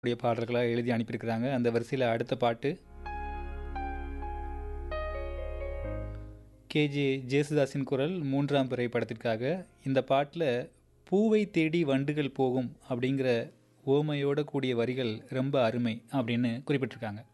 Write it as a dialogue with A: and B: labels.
A: உடைய பாடல்களாக எழுதி அனுப்பியிருக்கிறாங்க. அந்த வரிசையில் அடுத்த பாட்டு கேஜே ஜேசுதாஸின் குரல் 3ஆம் பிறை படத்திற்காக. இந்த பாட்டில் பூவை தேடி வண்டுகள் போகும் அப்படிங்கிற ஓமையோட கூடிய வரிகள் ரொம்ப அருமை அப்படின்னு குறிப்பிட்டிருக்காங்க.